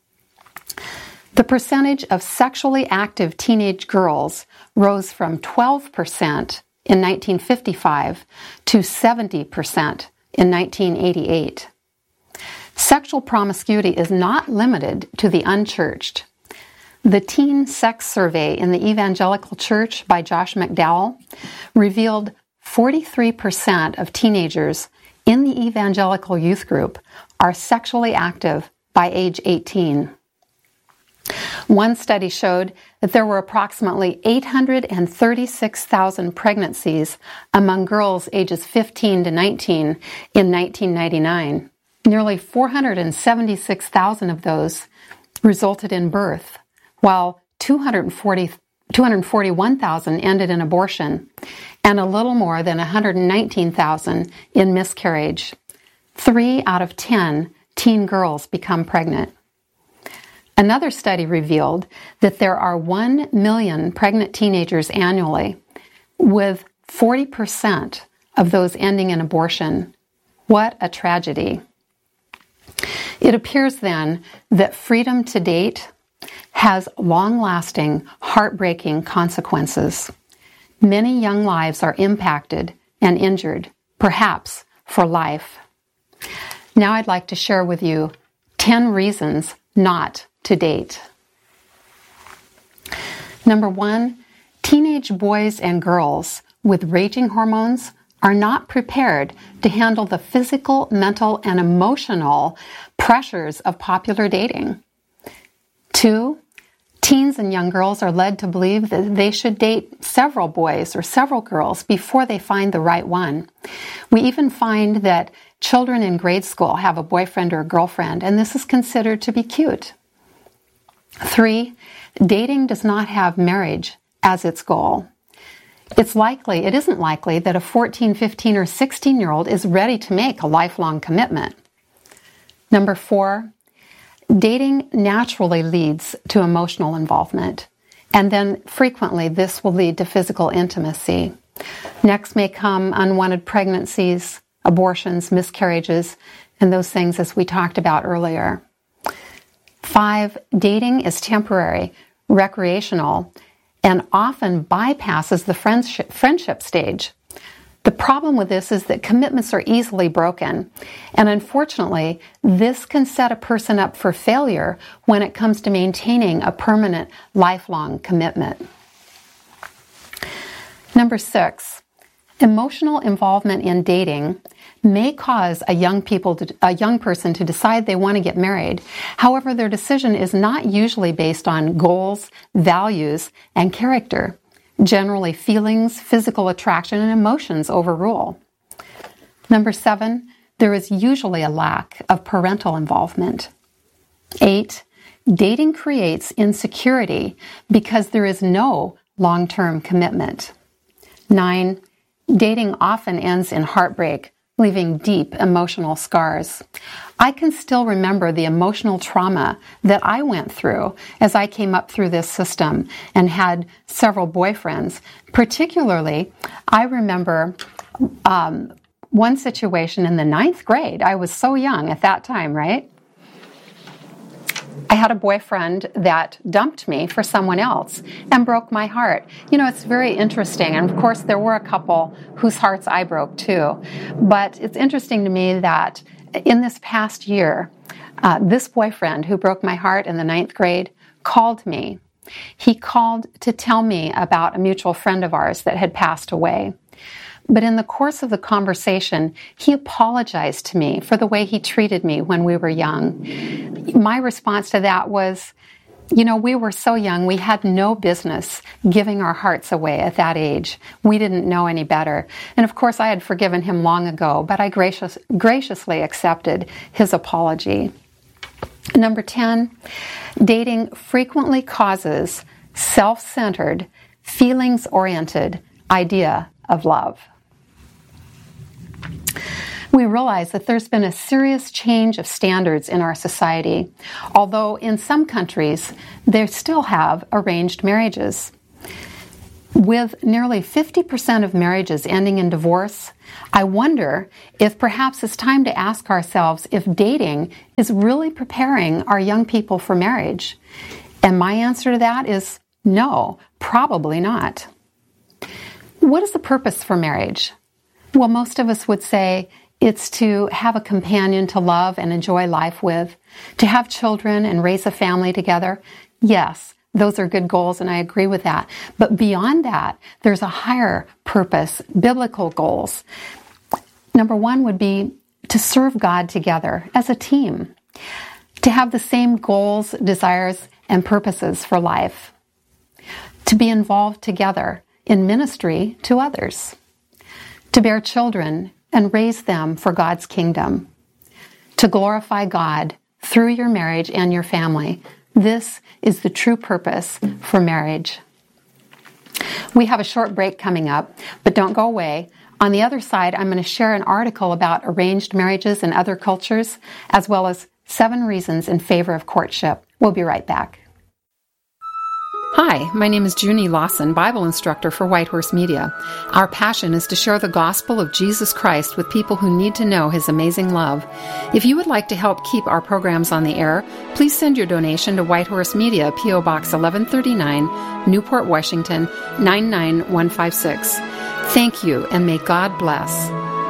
The percentage of sexually active teenage girls rose from twelve percent in nineteen fifty-five to seventy percent in nineteen eighty-eight. Sexual promiscuity is not limited to the unchurched. The Teen Sex Survey in the Evangelical Church by Josh McDowell revealed forty-three percent of teenagers in the evangelical youth group are sexually active by age eighteen. One study showed that there were approximately eight hundred thirty-six thousand pregnancies among girls ages fifteen to nineteen in nineteen ninety-nine. Nearly four hundred seventy-six thousand of those resulted in birth, while two hundred forty-one thousand ended in abortion, and a little more than one hundred nineteen thousand in miscarriage. Three out of ten teen girls become pregnant. Another study revealed that there are one million pregnant teenagers annually, with forty percent of those ending in abortion. What a tragedy. It appears then that freedom to date has long-lasting, heartbreaking consequences. Many young lives are impacted and injured, perhaps for life. Now I'd like to share with you ten reasons not to date. Number one, teenage boys and girls with raging hormones are not prepared to handle the physical, mental, and emotional pressures of popular dating. Two, teens and young girls are led to believe that they should date several boys or several girls before they find the right one. We even find that children in grade school have a boyfriend or a girlfriend, and this is considered to be cute. Three, dating does not have marriage as its goal. It's likely, it isn't likely that a fourteen, fifteen, or sixteen-year-old is ready to make a lifelong commitment. Number four, dating naturally leads to emotional involvement, and then frequently this will lead to physical intimacy. Next may come unwanted pregnancies, abortions, miscarriages, and those things as we talked about earlier. Five, dating is temporary, recreational, and often bypasses the friendship, friendship stage. The problem with this is that commitments are easily broken, and unfortunately, this can set a person up for failure when it comes to maintaining a permanent, lifelong commitment. Number six, emotional involvement in dating may cause a young people to, a young person to decide they want to get married. However, their decision is not usually based on goals, values, and character. Generally, feelings, physical attraction, and emotions overrule. Number seven, there is usually a lack of parental involvement. Eight, dating creates insecurity because there is no long-term commitment. Nine, dating often ends in heartbreak, leaving deep emotional scars. I can still remember the emotional trauma that I went through as I came up through this system and had several boyfriends. Particularly, I remember um, one situation in the ninth grade. I was so young at that time, right? I had a boyfriend that dumped me for someone else and broke my heart. You know, it's very interesting. And of course, there were a couple whose hearts I broke too. But it's interesting to me that in this past year, uh, this boyfriend who broke my heart in the ninth grade called me. He called to tell me about a mutual friend of ours that had passed away. But in the course of the conversation, he apologized to me for the way he treated me when we were young. My response to that was, you know, we were so young, we had no business giving our hearts away at that age. We didn't know any better. And of course, I had forgiven him long ago, but I gracious, graciously accepted his apology. Number ten, dating frequently causes self-centered, feelings-oriented idea of love. We realize that there's been a serious change of standards in our society, although in some countries they still have arranged marriages. With nearly fifty percent of marriages ending in divorce, I wonder if perhaps it's time to ask ourselves if dating is really preparing our young people for marriage. And my answer to that is no, probably not. What is the purpose for marriage? Well, most of us would say it's to have a companion to love and enjoy life with, to have children and raise a family together. Yes, those are good goals, and I agree with that. But beyond that, there's a higher purpose, biblical goals. Number one would be to serve God together as a team, to have the same goals, desires, and purposes for life, to be involved together in ministry to others, to bear children and raise them for God's kingdom, to glorify God through your marriage and your family. This is the true purpose for marriage. We have a short break coming up, but don't go away. On the other side, I'm going to share an article about arranged marriages in other cultures, as well as seven reasons in favor of courtship. We'll be right back. Hi, my name is Junie Lawson, Bible instructor for Whitehorse Media. Our passion is to share the gospel of Jesus Christ with people who need to know His amazing love. If you would like to help keep our programs on the air, please send your donation to Whitehorse Media, P O Box eleven thirty-nine, Newport, Washington, nine nine one five six. Thank you, and may God bless.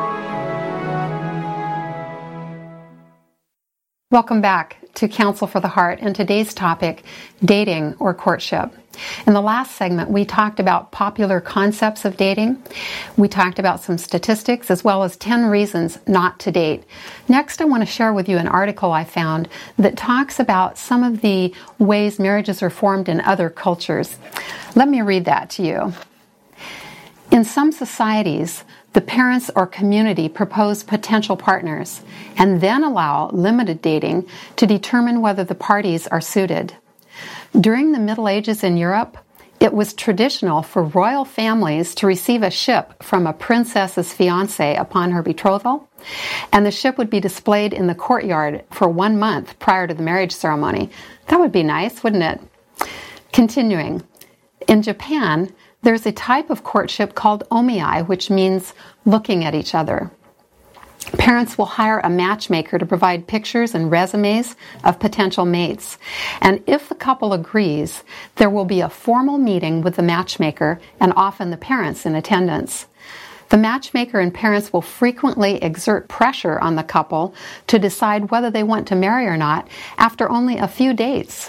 Welcome back to Counsel for the Heart, and today's topic, dating or courtship. In the last segment, we talked about popular concepts of dating. We talked about some statistics as well as ten reasons not to date. Next, I want to share with you an article I found that talks about some of the ways marriages are formed in other cultures. Let me read that to you. In some societies, the parents or community propose potential partners and then allow limited dating to determine whether the parties are suited. During the Middle Ages in Europe, it was traditional for royal families to receive a ship from a princess's fiancé upon her betrothal, and the ship would be displayed in the courtyard for one month prior to the marriage ceremony. That would be nice, wouldn't it? Continuing, in Japan, there's a type of courtship called omiai, which means looking at each other. Parents will hire a matchmaker to provide pictures and resumes of potential mates. And if the couple agrees, there will be a formal meeting with the matchmaker and often the parents in attendance. The matchmaker and parents will frequently exert pressure on the couple to decide whether they want to marry or not after only a few dates.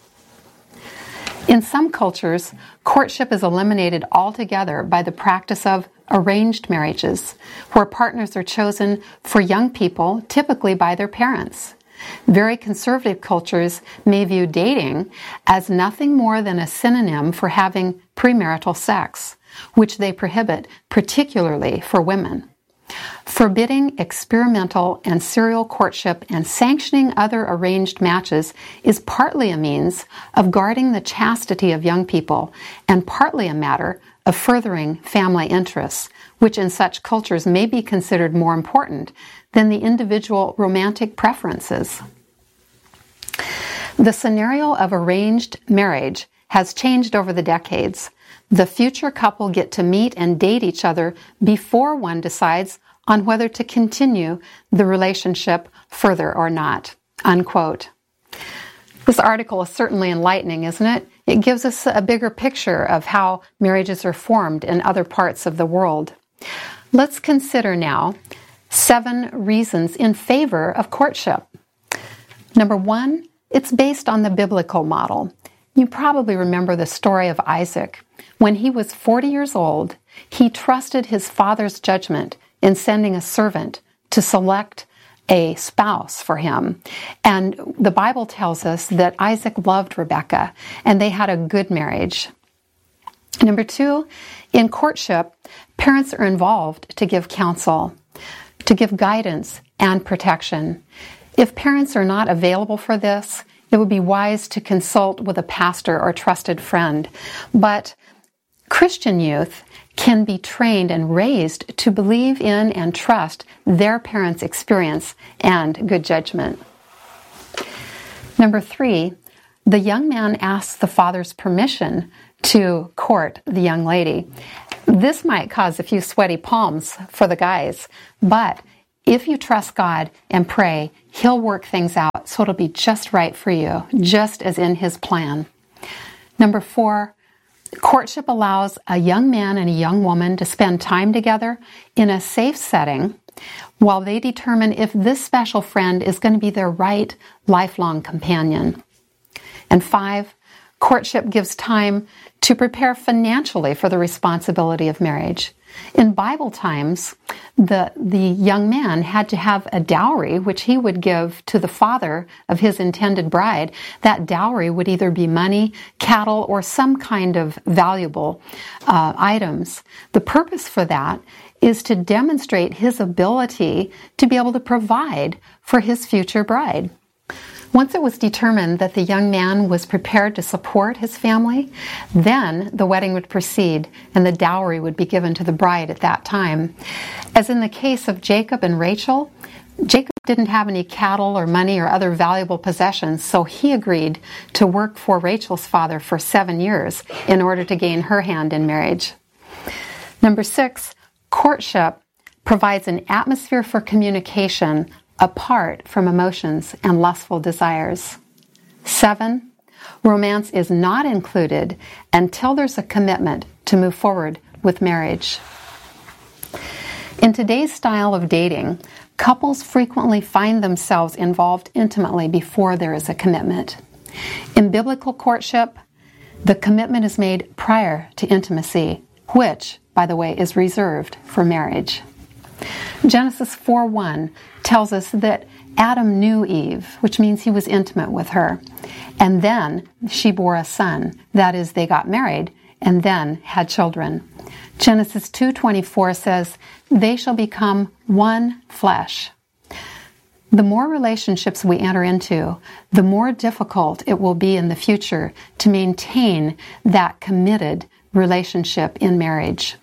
In some cultures, courtship is eliminated altogether by the practice of arranged marriages, where partners are chosen for young people, typically by their parents. Very conservative cultures may view dating as nothing more than a synonym for having premarital sex, which they prohibit, particularly for women. Forbidding experimental and serial courtship and sanctioning other arranged matches is partly a means of guarding the chastity of young people and partly a matter of furthering family interests, which in such cultures may be considered more important than the individual romantic preferences. The scenario of arranged marriage has changed over the decades. The future couple get to meet and date each other before one decides on whether to continue the relationship further or not. Unquote. This article is certainly enlightening, isn't it? It gives us a bigger picture of how marriages are formed in other parts of the world. Let's consider now seven reasons in favor of courtship. Number one, it's based on the biblical model. You probably remember the story of Isaac. When he was forty years old, he trusted his father's judgment in sending a servant to select a spouse for him. And the Bible tells us that Isaac loved Rebekah, and they had a good marriage. Number two, in courtship, parents are involved to give counsel, to give guidance and protection. If parents are not available for this, it would be wise to consult with a pastor or trusted friend. But Christian youth can be trained and raised to believe in and trust their parents' experience and good judgment. Number three, the young man asks the father's permission to court the young lady. This might cause a few sweaty palms for the guys, but if you trust God and pray, He'll work things out so it'll be just right for you, just as in His plan. Number four, courtship allows a young man and a young woman to spend time together in a safe setting while they determine if this special friend is going to be their right lifelong companion. And five, courtship gives time to prepare financially for the responsibility of marriage. In Bible times, the, the young man had to have a dowry, which he would give to the father of his intended bride. That dowry would either be money, cattle, or some kind of valuable uh, items. The purpose for that is to demonstrate his ability to be able to provide for his future bride. Once it was determined that the young man was prepared to support his family, then the wedding would proceed and the dowry would be given to the bride at that time. As in the case of Jacob and Rachel, Jacob didn't have any cattle or money or other valuable possessions, so he agreed to work for Rachel's father for seven years in order to gain her hand in marriage. Number six, courtship provides an atmosphere for communication apart from emotions and lustful desires. Seven, romance is not included until there's a commitment to move forward with marriage. In today's style of dating, couples frequently find themselves involved intimately before there is a commitment. In biblical courtship, the commitment is made prior to intimacy, which, by the way, is reserved for marriage. Genesis four one tells us that Adam knew Eve, which means he was intimate with her. And then she bore a son. That is, they got married and then had children. Genesis two twenty-four says, "They shall become one flesh." The more relationships we enter into, the more difficult it will be in the future to maintain that committed relationship in marriage.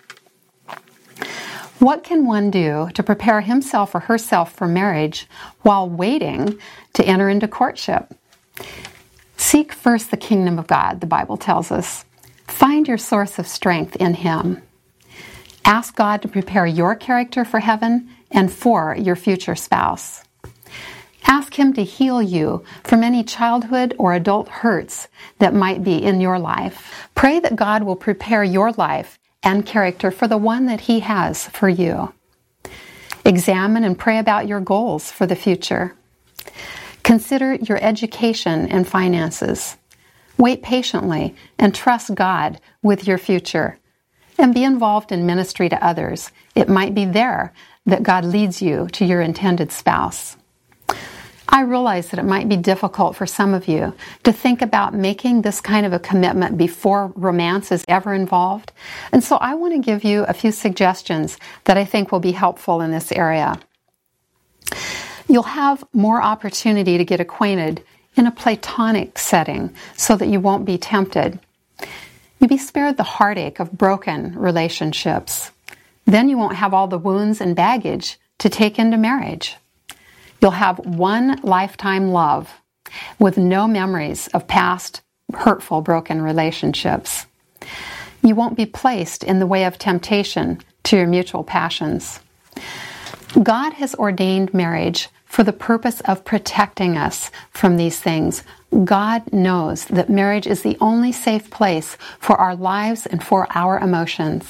What can one do to prepare himself or herself for marriage while waiting to enter into courtship? Seek first the kingdom of God, the Bible tells us. Find your source of strength in Him. Ask God to prepare your character for heaven and for your future spouse. Ask Him to heal you from any childhood or adult hurts that might be in your life. Pray that God will prepare your life and character for the one that He has for you. Examine and pray about your goals for the future. Consider your education and finances. Wait patiently and trust God with your future. And be involved in ministry to others. It might be there that God leads you to your intended spouse. I realize that it might be difficult for some of you to think about making this kind of a commitment before romance is ever involved. And so I want to give you a few suggestions that I think will be helpful in this area. You'll have more opportunity to get acquainted in a platonic setting so that you won't be tempted. You'll be spared the heartache of broken relationships. Then you won't have all the wounds and baggage to take into marriage. You'll have one lifetime love with no memories of past hurtful, broken relationships. You won't be placed in the way of temptation to your mutual passions. God has ordained marriage for the purpose of protecting us from these things. God knows that marriage is the only safe place for our lives and for our emotions.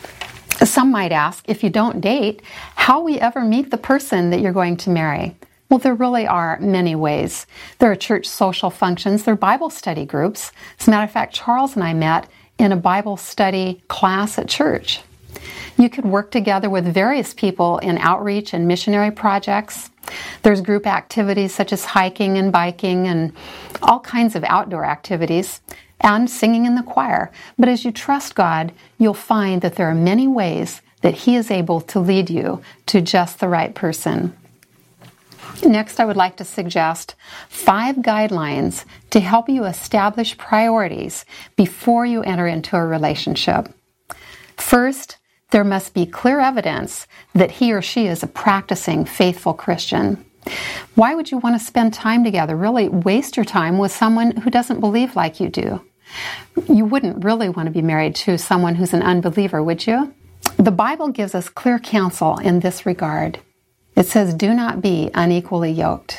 Some might ask, if you don't date, how will you ever meet the person that you're going to marry? Well, there really are many ways. There are church social functions, there are Bible study groups. As a matter of fact, Charles and I met in a Bible study class at church. You could work together with various people in outreach and missionary projects. There's group activities such as hiking and biking and all kinds of outdoor activities, and singing in the choir. But as you trust God, you'll find that there are many ways that He is able to lead you to just the right person. Next, I would like to suggest five guidelines to help you establish priorities before you enter into a relationship. First, there must be clear evidence that he or she is a practicing, faithful Christian. Why would you want to spend time together, really waste your time with someone who doesn't believe like you do? You wouldn't really want to be married to someone who's an unbeliever, would you? The Bible gives us clear counsel in this regard. It says, do not be unequally yoked.